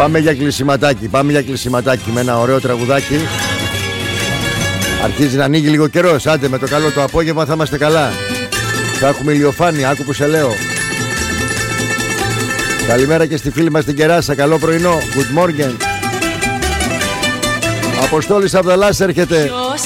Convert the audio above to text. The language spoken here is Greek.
Πάμε για κλεισιματάκι. Πάμε για κλεισιματάκι με ένα ωραίο τραγουδάκι. Αρχίζει να ανοίγει λίγο καιρός. Άντε με το καλό το απόγευμα θα είμαστε καλά. Θα έχουμε ηλιοφάνεια. Άκου που σε λέω. Καλημέρα και στη φίλη μας την Κεράσα. Καλό πρωινό. Good morning. Αποστόλης Αβδαλάς έρχεται.